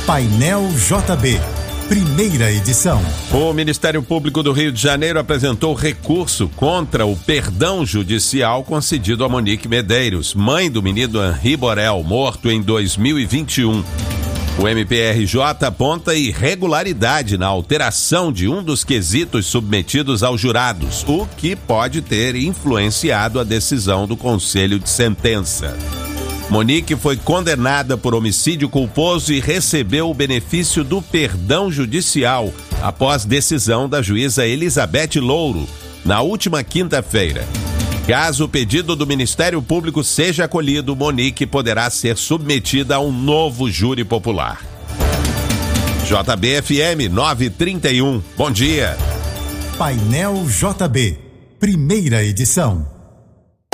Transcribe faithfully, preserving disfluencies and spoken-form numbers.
Painel J B, primeira edição. O Ministério Público do Rio de Janeiro apresentou recurso contra o perdão judicial concedido a Monique Medeiros, mãe do menino Henri Borel, morto em dois mil e vinte e um. O M P R J aponta irregularidade na alteração de um dos quesitos submetidos aos jurados, o que pode ter influenciado a decisão do Conselho de Sentença. Monique foi condenada por homicídio culposo e recebeu o benefício do perdão judicial após decisão da juíza Elizabeth Louro, na última quinta-feira. Caso o pedido do Ministério Público seja acolhido, Monique poderá ser submetida a um novo júri popular. J B F M nove trinta e um, bom dia. Painel J B, primeira edição.